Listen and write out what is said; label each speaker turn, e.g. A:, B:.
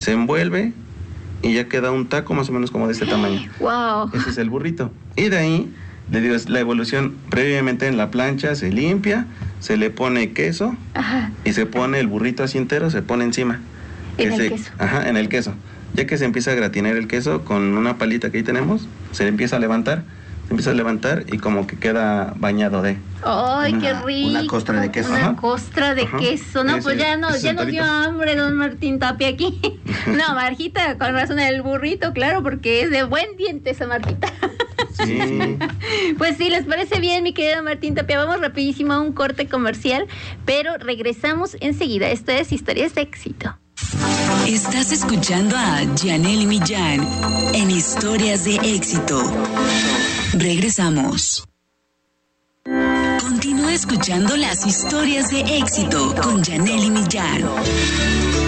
A: se envuelve y ya queda un taco más o menos como de este tamaño.
B: ¡Wow!
A: Ese es el burrito. Y de ahí, le digo, es la evolución. Previamente en la plancha se limpia, se le pone queso.
B: Ajá.
A: Y se pone el burrito así entero, se pone encima.
B: En el queso.
A: Ajá, en el queso. Ya que se empieza a gratinar el queso con una palita que ahí tenemos, se empieza a levantar y como que queda bañado de...
B: ¡Ay, qué rico!
C: Una costra de queso.
B: Una costra de queso. No, pues ya nos dio hambre don Martín Tapia aquí. No, Marjita, con razón el burrito, claro, porque es de buen diente esa Marjita.
A: Sí.
B: Pues sí, ¿les parece bien, mi querido Martín Tapia? Vamos rapidísimo a un corte comercial, pero regresamos enseguida. Esto es Historias de Éxito.
D: Estás escuchando a Yanely Millán en Historias de Éxito. Regresamos. Continúa escuchando las historias de éxito con Yanely Millán.